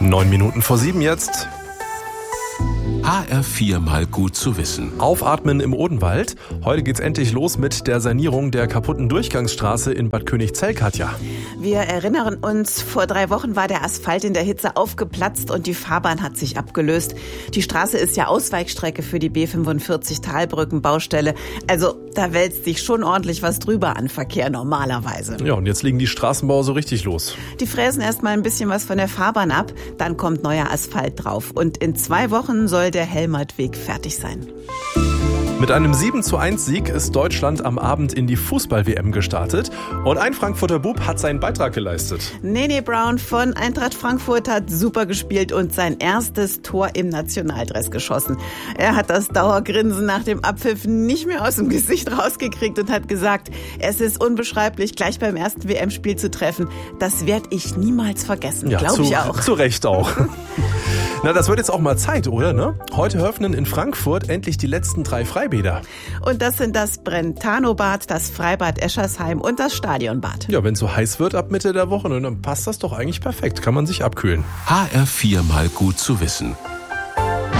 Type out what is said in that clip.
7:09 jetzt. HR4 mal gut zu wissen. Aufatmen im Odenwald. Heute geht's endlich los mit der Sanierung der kaputten Durchgangsstraße in Bad Königzell, Katja. Wir erinnern uns, vor 3 Wochen war der Asphalt in der Hitze aufgeplatzt und die Fahrbahn hat sich abgelöst. Die Straße ist ja Ausweichstrecke für die B45 Talbrückenbaustelle. Also da wälzt sich schon ordentlich was drüber an Verkehr normalerweise. Ja, und jetzt legen die Straßenbauer so richtig los. Die fräsen erst mal ein bisschen was von der Fahrbahn ab, dann kommt neuer Asphalt drauf. Und in 2 Wochen soll der Helmertweg fertig sein. Mit einem 7:1 ist Deutschland am Abend in die Fußball-WM gestartet und ein Frankfurter Bub hat seinen Beitrag geleistet. Nene Brown von Eintracht Frankfurt hat super gespielt und sein erstes Tor im Nationaldress geschossen. Er hat das Dauergrinsen nach dem Abpfiff nicht mehr aus dem Gesicht rausgekriegt und hat gesagt, es ist unbeschreiblich, gleich beim ersten WM-Spiel zu treffen. Das werde ich niemals vergessen, Ja, glaube ich auch. Zu Recht auch. Na, das wird jetzt auch mal Zeit, oder? Ne? Heute öffnen in Frankfurt endlich die letzten 3 Freibäder. Und das sind das Brentano-Bad, das Freibad Eschersheim und das Stadionbad. Ja, wenn es so heiß wird ab Mitte der Woche, dann passt das doch eigentlich perfekt. Kann man sich abkühlen. HR4 mal gut zu wissen.